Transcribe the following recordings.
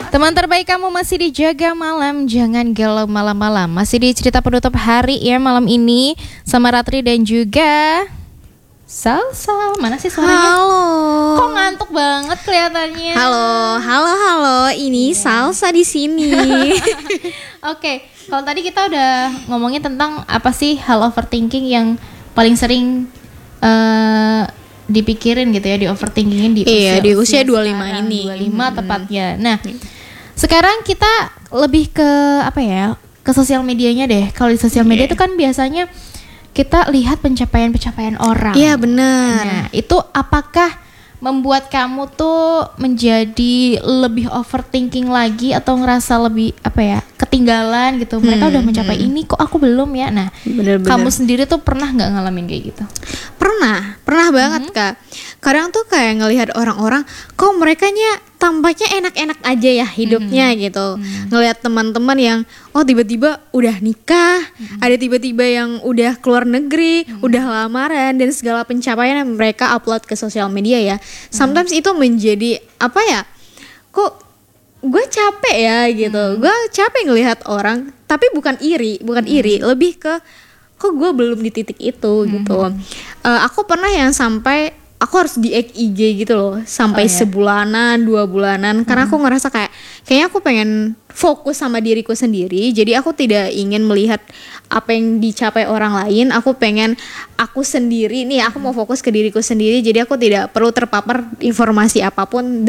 Teman terbaik kamu masih dijaga malam, jangan galau malam-malam. Masih di cerita penutup hari ya malam ini sama Ratri dan juga Salsa. Mana sih suaranya? Halo. Kok ngantuk banget kelihatannya? Halo. Ini Salsa di sini. Oke, kalau tadi kita udah ngomongin tentang apa sih hal overthinking yang paling sering dipikirin gitu ya, di overthinkingin di usia 25 sekarang, ini. 25 tepatnya. Nah, sekarang kita lebih ke apa ya? Ke sosial medianya deh. Kalau di sosial media itu kan biasanya kita lihat pencapaian-pencapaian orang. Iya, benar. Nah, itu apakah membuat kamu tuh menjadi lebih overthinking lagi atau ngerasa lebih apa ya, ketinggalan gitu? Mereka udah mencapai ini, kok aku belum ya? Nah, Bener-bener. kamu sendiri tuh pernah nggak ngalamin kayak gitu? Pernah banget Kak. Kadang tuh kayak ngelihat orang-orang, kok merekanya tampaknya enak-enak aja ya hidupnya gitu. Ngelihat teman-teman yang tiba-tiba udah nikah, ada tiba-tiba yang udah keluar negeri, udah lamaran dan segala pencapaian yang mereka upload ke sosial media ya. Sometimes itu menjadi apa ya? Kok gue capek ya gitu. Gue capek ngelihat orang, tapi bukan iri, lebih ke kok gue belum di titik itu gitu. Aku pernah yang sampai aku harus IG gitu loh sampai sebulanan 2 bulanan karena aku ngerasa kayaknya aku pengen fokus sama diriku sendiri, jadi aku tidak ingin melihat apa yang dicapai orang lain. Aku pengen aku sendiri nih, aku mau fokus ke diriku sendiri, jadi aku tidak perlu terpapar informasi apapun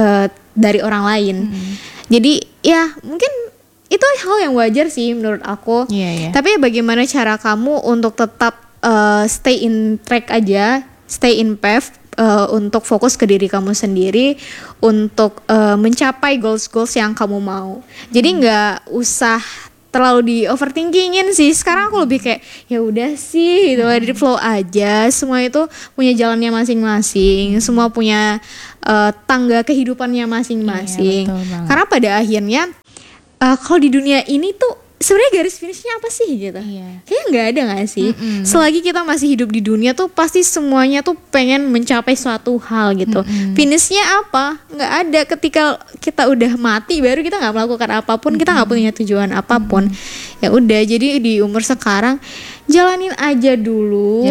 dari orang lain. Jadi ya mungkin itu hal yang wajar sih menurut aku. Tapi bagaimana cara kamu untuk tetap stay in track aja, stay in path, untuk fokus ke diri kamu sendiri, untuk mencapai goals yang kamu mau. Jadi nggak usah terlalu di overthinkingin sih. Sekarang aku lebih kayak ya udah sih gitu, di flow aja. Semua itu punya jalannya masing-masing, semua punya tangga kehidupannya masing-masing. Karena pada akhirnya kalau di dunia ini tuh sebenarnya garis finishnya apa sih gitu? Kayaknya nggak ada nggak sih? Selagi kita masih hidup di dunia tuh pasti semuanya tuh pengen mencapai suatu hal gitu. Finishnya apa? Nggak ada. Ketika kita udah mati baru kita nggak melakukan apapun, kita nggak punya tujuan apapun. Ya udah, jadi di umur sekarang jalanin aja dulu.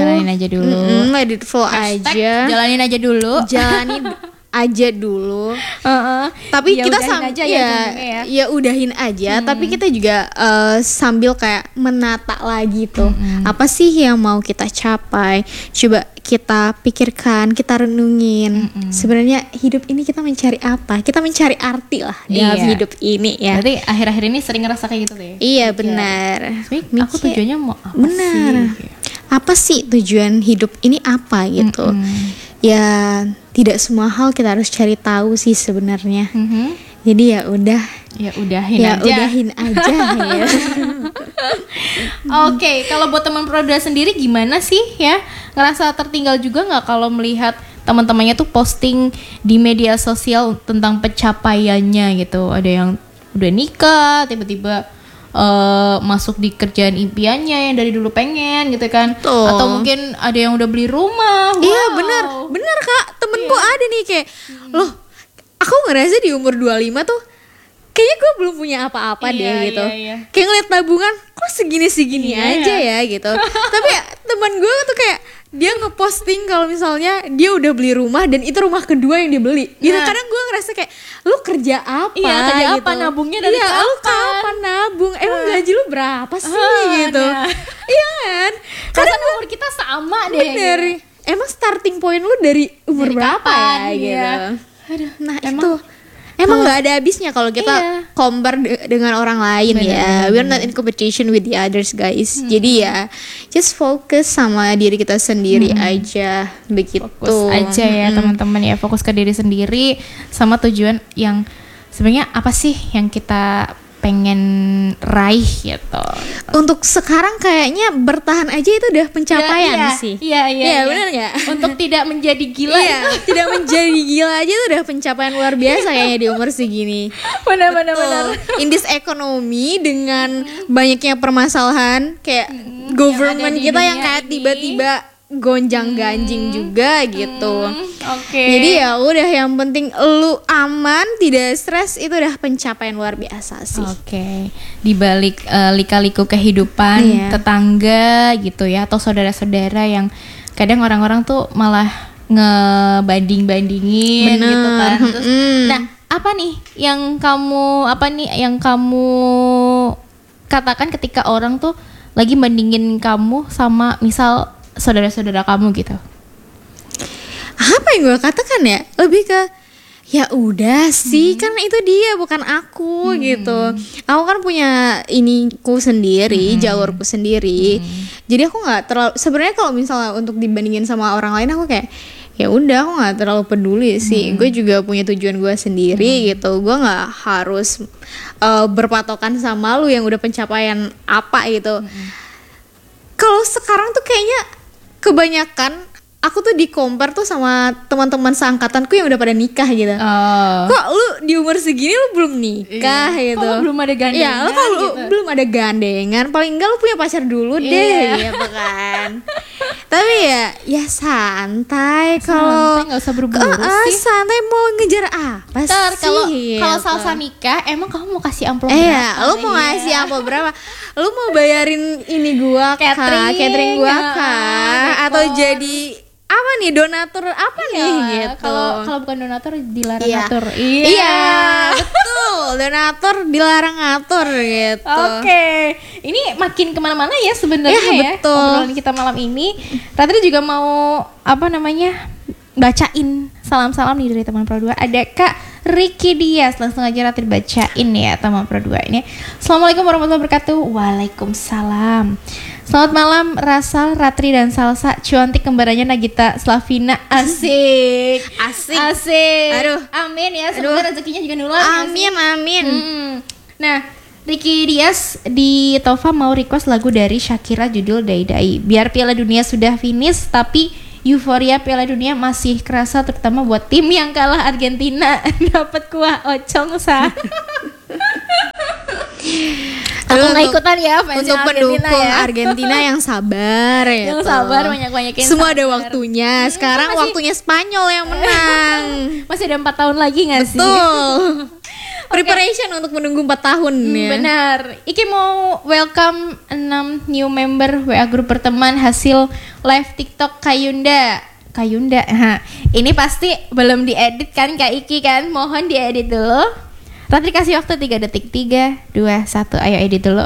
Let it flow aja. Jalanin aja dulu. Tapi ya kita udahin aja. Tapi kita juga sambil kayak menata lagi tuh apa sih yang mau kita capai, coba kita pikirkan, kita renungin. Sebenarnya hidup ini kita mencari apa? Kita mencari arti lah dalam hidup ini ya. Berarti akhir-akhir ini sering ngerasa kayak gitu deh. Iya benar. Aku tujuannya mau apa sih? Apa sih tujuan hidup ini apa gitu? Ya tidak semua hal kita harus cari tahu sih sebenarnya. Jadi ya udahin aja ya. Oke, kalau buat teman Proda sendiri gimana sih ya? Ngerasa tertinggal juga nggak kalau melihat teman-temannya tuh posting di media sosial tentang pencapaiannya gitu? Ada yang udah nikah, tiba-tiba masuk di kerjaan impiannya yang dari dulu pengen gitu kan. Atau mungkin ada yang udah beli rumah. Iya benar Kak, temenku ada nih kayak loh, aku ngerasa di umur 25 tuh kayaknya gue belum punya apa-apa deh gitu. Kayak ngeliat tabungan kok segini aja ya gitu. Tapi ya, teman gue tuh kayak dia ngeposting kalau misalnya dia udah beli rumah dan itu rumah kedua yang dia beli gitu. Kadang gue ngerasa kayak lu kerja apa gitu. Apa nabungnya dari kapan? Lu kapan nabung? Emang gaji lu berapa sih gitu. Iya kan? Kadang umur kita sama deh. Bener gitu. Emang starting point lu dari umur berapa kapan, gitu. Nah itu emang nggak ada habisnya kalau kita compare dengan orang lain. We're not in competition with the others guys. Jadi ya just fokus sama diri kita sendiri aja begitu. Fokus aja ya teman-teman ya, fokus ke diri sendiri sama tujuan yang sebenarnya apa sih yang kita pengen raih gitu. Untuk sekarang kayaknya bertahan aja itu udah pencapaian sih. Iya, benar nggak? Untuk tidak menjadi gila. Tidak menjadi gila aja itu udah pencapaian luar biasa kayaknya di umur segini. Benar. In this ekonomi dengan banyaknya permasalahan kayak government kita yang kayak tiba-tiba gonjang-ganjing juga gitu. Oke. Jadi ya udah, yang penting lu aman, tidak stres, itu udah pencapaian luar biasa sih. Oke. Di balik lika-liku kehidupan Iya. tetangga gitu ya, atau saudara-saudara yang kadang orang-orang tuh malah ngebanding-bandingin Bener. gitu kan. Terus, nah, apa nih yang kamu katakan ketika orang tuh lagi bandingin kamu sama misal saudara-saudara kamu gitu? Apa yang gue katakan ya? Lebih ke ya udah sih, kan itu dia bukan aku gitu. Aku kan punya iniku sendiri, jalurku sendiri. Jadi aku nggak terlalu, sebenarnya kalau misalnya untuk dibandingin sama orang lain, aku kayak ya udah, aku nggak terlalu peduli sih. Gue juga punya tujuan gue sendiri gitu. Gue nggak harus berpatokan sama lu yang udah pencapaian apa gitu. Kalau sekarang tuh kayaknya kebanyakan aku tuh di-compare tuh sama teman-teman seangkatanku yang udah pada nikah gitu. Kok lu di umur segini lu belum nikah gitu? Kok lu belum ada gandengan? Iya, lu kalau belum ada gandengan, paling enggak lu punya pacar dulu deh gitu kan. Tapi ya santai, kalau nggak usah buru-buru sih. santai, mau ngejar apa Ntar sih? kalau gitu. Salsa nikah, emang kamu mau kasih amplop Iya, berapa? lu mau ngasih amplop berapa? Lu mau bayarin ini gua kah? Catering gua kah? Atau jadi apa nih, donatur apa nih gitu? Kalau bukan donatur dilarang Iya. ngatur. Iya, betul. Donatur dilarang ngatur gitu. Oke, ini makin kemana-mana ya sebenarnya Ya, ya. betul. Obrolan kita malam ini. Ratri juga mau bacain salam-salam nih dari teman Pro 2. Ada Kak Ricky Dias, langsung aja Ratri bacain ya teman Pro 2 ini. Assalamualaikum warahmatullahi wabarakatuh. Waalaikumsalam. Selamat malam Rasal, Ratri dan Salsa, cuantik kembarannya Nagita Slavina. Asik. Aduh. Amin ya, semoga rezekinya juga nular ya sih. Amin. Nah, Ricky Dias di Tova mau request lagu dari Shakira judul Dai Dai. Biar Piala Dunia sudah finish, tapi euforia Piala Dunia masih kerasa, terutama buat tim yang kalah Argentina. Dapat kuah ocong sah. Aku nggak ikutan ya fans Untuk Argentina pendukung ya. Argentina yang sabar ya. Yang sabar, banyak-banyakin Semua ada sabar. waktunya. Sekarang masih- waktunya Spanyol yang menang. Masih ada 4 tahun lagi nggak sih? Betul. Preparation untuk menunggu 4 tahun ya. Benar. Iki mau welcome 6 new member WA grup berteman hasil live TikTok Kayunda. Ini pasti belum diedit kan Kak Iki kan? Mohon diedit dulu. Ratri kasih waktu 3 detik. 3, 2, 1. Ayo edit dulu.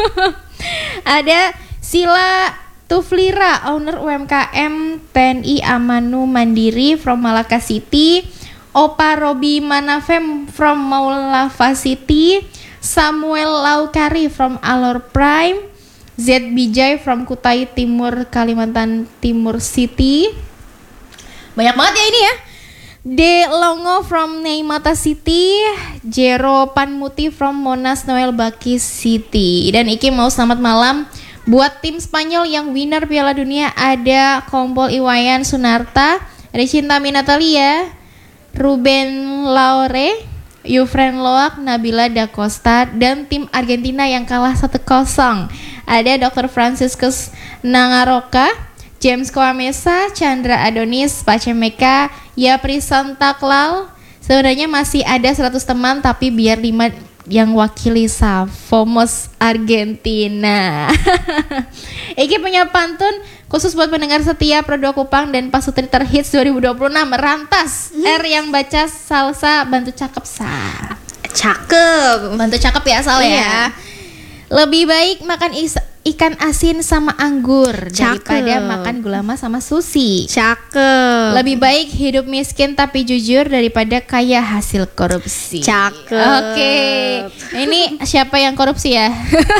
Ada Sila Tuflira, owner UMKM TNI Amanu Mandiri from Malaka City. Opa Robi Manafem from Maulava City. Samuel Laukari from Alor Prime. Z Bijay from Kutai Timur, Kalimantan Timur City. Banyak banget ya ini ya. De Longo from Neimata City, Jero Panmuti from Monas Noel Baki City. Dan Iki mau selamat malam buat tim Spanyol yang winner Piala Dunia. Ada Kompol Iwayan Sunarta, ada Cinta Minatalia, Ruben Laure, Yufren Loak, Nabila Da Costa, dan tim Argentina yang kalah 1-0. Ada Dr. Franciscus Nangaroka, James Koamesa, Chandra Adonis, Pacemeka, Yapri Santaklal. Sebenarnya masih ada 100 teman, tapi biar 5 yang wakili Fomos Argentina. Iki punya pantun khusus buat pendengar setia Pro 2 Kupang dan Pasutri Terhits 2026 Merantas. R yang baca Salsa, bantu cakep Sa. Cakep. Bantu cakep ya Sal Iya. ya. Lebih baik makan ikan asin sama anggur daripada makan gulama sama sushi. Cakep. Lebih baik hidup miskin tapi jujur daripada kaya hasil korupsi. Cakep. Oke. Ini siapa yang korupsi ya?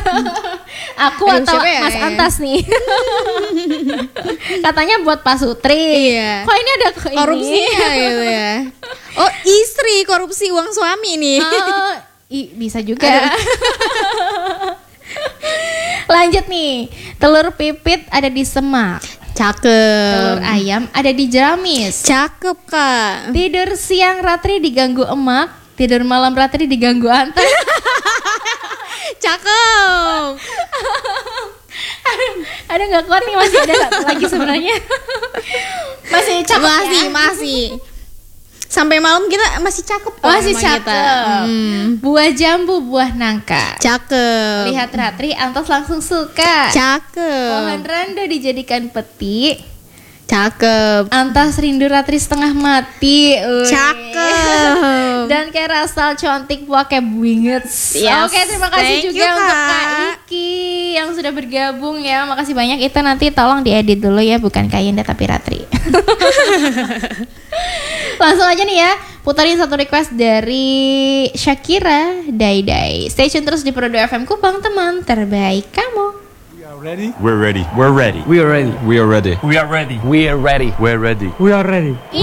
Aku Aduh, atau siapa ya? Mas Antas nih? Katanya buat Pak Sutri. Iya. Kok ini ada ini? Korupsinya gitu ya. Oh, istri korupsi uang suami nih. Oh, bisa juga. Lanjut nih, telur pipit ada di Semak, telur Cakep. ayam ada di Jeramis. Cakep, Kak. Tidur siang Ratri diganggu emak, tidur malam Ratri diganggu antar. Cakep. Aduh nggak kuat nih, masih ada satu lagi sebenarnya. Masih cakep ya? Masih. Sampai malam kita masih cakep kok Masih emang kita. cakep. Buah jambu, buah nangka. Cakep. Lihat Ratri, Antos langsung suka. Cakep. Pohon randa dijadikan peti. Cakep. Antas rindu Ratri setengah mati. Wih. Cakep. Dan kayak rasal contik pakai bingit. Yes, Oke, terima kasih thank juga you, untuk Kak. Kak Iki yang sudah bergabung ya. Makasih banyak. Itu nanti tolong diedit dulu ya, bukan Kak Yenda tapi Ratri. Langsung aja nih ya, putarin satu request dari Shakira, Dai Dai. Stay tune terus di Prodo FM Kupang, teman terbaik kamu. Ready? We're ready. We're ready. We are ready. We are ready. We are ready. We're ready. We are ready. We are ready.